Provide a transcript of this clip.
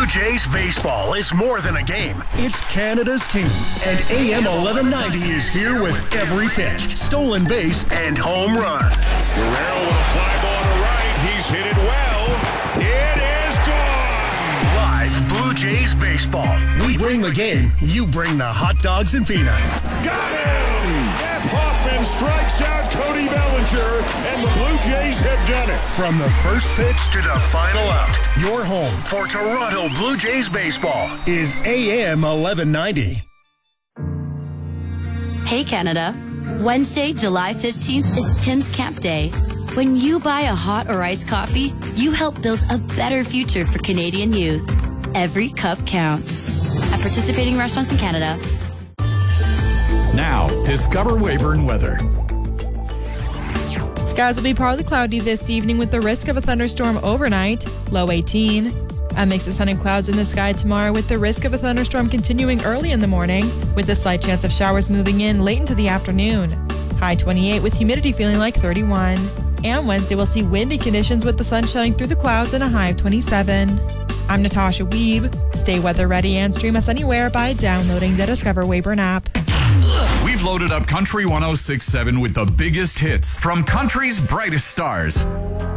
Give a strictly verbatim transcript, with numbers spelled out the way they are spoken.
Blue Jays baseball is more than a game. It's Canada's team. And A M eleven ninety is here with every pitch, stolen base, and home run. Guerrero with a fly ball to right. He's hit it well. It is gone. Live Blue Jays baseball. We bring the game. You bring the hot dogs and peanuts. Got him! Beth Hoffman strikes out Cody Bellinger, and the Blue Jays have done it. From the first pitch to the final out, your home for Toronto Blue Jays baseball is A M eleven ninety. Hey Canada, Wednesday, July fifteenth is Tim's Camp Day. When you buy a hot or iced coffee, you help build a better future for Canadian youth. Every cup counts. At participating restaurants in Canada. Now, discover Weyburn weather. Skies will be partly cloudy this evening with the risk of a thunderstorm overnight, low eighteen. A mix of sun and clouds in the sky tomorrow with the risk of a thunderstorm continuing early in the morning, with a slight chance of showers moving in late into the afternoon. High twenty-eight with humidity feeling like thirty-one. And Wednesday we'll see windy conditions with the sun shining through the clouds and a high of twenty-seven. I'm Natasha Weeb. Stay weather ready and stream us anywhere by downloading the Discover Weyburn app. We've loaded up Country one oh six point seven with the biggest hits from country's brightest stars.